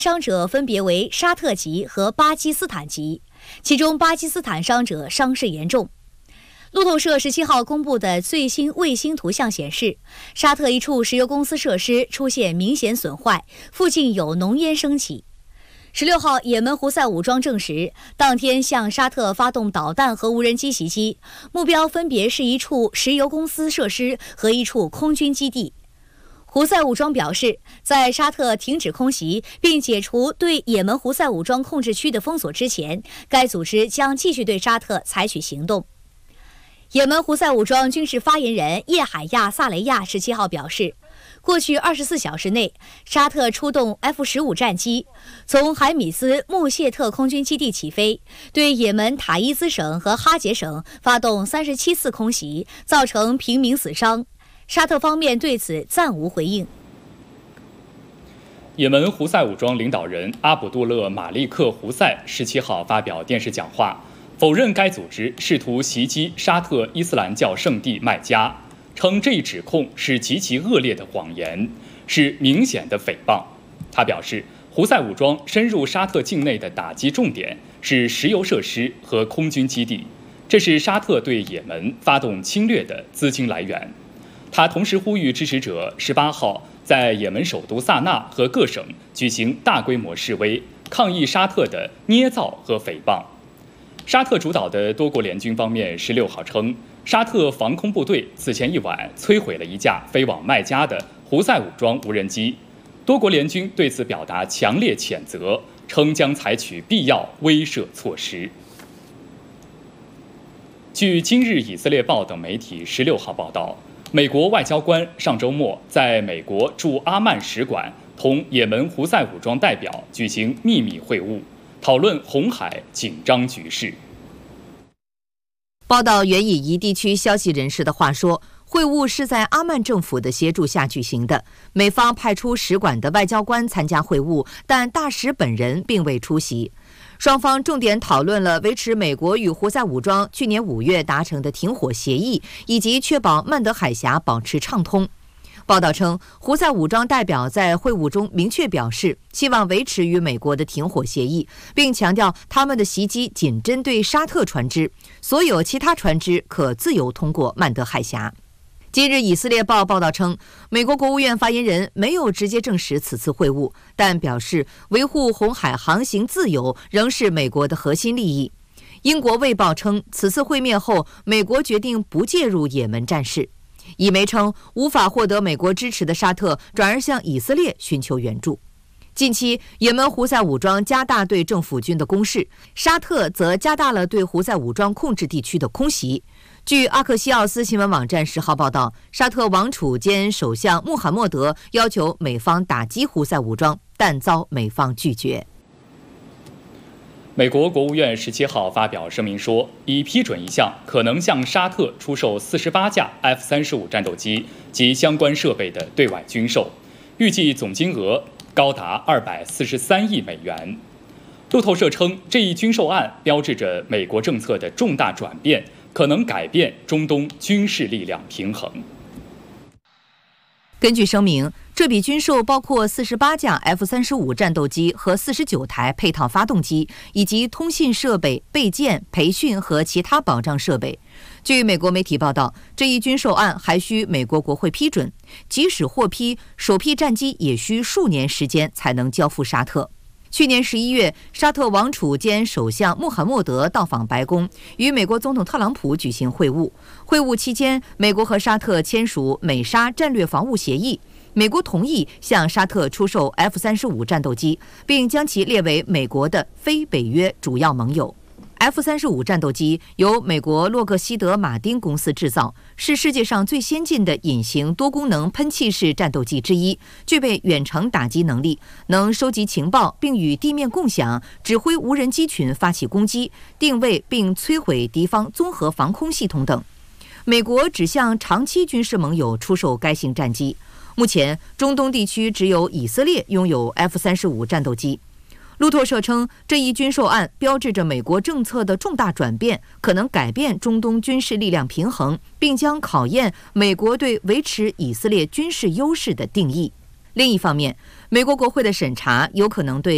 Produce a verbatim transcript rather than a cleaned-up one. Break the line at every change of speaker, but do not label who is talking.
伤者分别为沙特籍和巴基斯坦籍，其中巴基斯坦伤者伤势严重。路透社十七号公布的最新卫星图像显示，沙特一处石油公司设施出现明显损坏，附近有浓烟升起。十六号，也门胡塞武装证实，当天向沙特发动导弹和无人机袭击，目标分别是一处石油公司设施和一处空军基地。胡塞武装表示，在沙特停止空袭并解除对也门胡塞武装控制区的封锁之前，该组织将继续对沙特采取行动。也门胡塞武装军事发言人叶海亚·萨雷亚十七号表示，过去二十四小时内，沙特出动 F 十五 战机，从海米斯穆谢特空军基地起飞，对也门塔伊兹省和哈杰省发动三十七次空袭，造成平民死伤。沙特方面对此暂无回应。
也门胡塞武装领导人阿卜杜勒·马利克·胡塞十七号发表电视讲话，否认该组织试图袭击沙特伊斯兰教圣地麦加，称这一指控是极其恶劣的谎言，是明显的诽谤。他表示，胡塞武装深入沙特境内的打击重点是石油设施和空军基地，这是沙特对也门发动侵略的资金来源。他同时呼吁支持者十八号在也门首都萨那和各省举行大规模示威，抗议沙特的捏造和诽谤。沙特主导的多国联军方面十六号称，沙特防空部队此前一晚摧毁了一架飞往麦加的胡塞武装无人机。多国联军对此表达强烈谴责，称将采取必要威慑措施。据《今日以色列报》等媒体十六号报道，美国外交官上周末在美国驻阿曼使馆同也门胡塞武装代表举行秘密会晤，讨论红海紧张局势。
报道援引一地区消息人士的话说，会晤是在阿曼政府的协助下举行的，美方派出使馆的外交官参加会晤，但大使本人并未出席。双方重点讨论了维持美国与胡塞武装去年五月达成的停火协议，以及确保曼德海峡保持畅通。报道称，胡塞武装代表在会晤中明确表示，希望维持与美国的停火协议，并强调他们的袭击仅针对沙特船只，所有其他船只可自由通过曼德海峡。今日以色列报报道称，美国国务院发言人没有直接证实此次会晤，但表示维护红海航行自由仍是美国的核心利益。英国卫报称，此次会面后，美国决定不介入也门战事。以媒称，无法获得美国支持的沙特转而向以色列寻求援助。近期，也门胡塞武装加大对政府军的攻势，沙特则加大了对胡塞武装控制地区的空袭。据阿克西奥斯新闻网站十号报道，沙特王储兼首相穆罕默德要求美方打击胡塞武装，但遭美方拒绝。
美国国务院十七号发表声明说，已批准一项可能向沙特出售四十八架 F 三十五 战斗机及相关设备的对外军售，预计总金额高达二百四十三亿美元。路透社称，这一军售案标志着美国政策的重大转变，可能改变中东军事力量平衡。
根据声明，这笔军售包括四十八架 F 三十五 战斗机和四十九台配套发动机，以及通信设备、备件、培训和其他保障设备。据美国媒体报道，这一军售案还需美国国会批准，即使获批，首批战机也需数年时间才能交付沙特。去年十一月，沙特王储兼首相穆罕默德到访白宫，与美国总统特朗普举行会晤。会晤期间，美国和沙特签署美沙战略防务协议，美国同意向沙特出售 F 三十五 战斗机，并将其列为美国的非北约主要盟友。F 三十五 战斗机由美国洛克希德马丁公司制造，是世界上最先进的隐形多功能喷气式战斗机之一，具备远程打击能力，能收集情报并与地面共享，指挥无人机群发起攻击、定位并摧毁敌方综合防空系统等。美国只向长期军事盟友出售该型战机。目前，中东地区只有以色列拥有 F 三十五 战斗机。路透社称，这一军售案标志着美国政策的重大转变，可能改变中东军事力量平衡，并将考验美国对维持以色列军事优势的定义。另一方面，美国国会的审查有可能对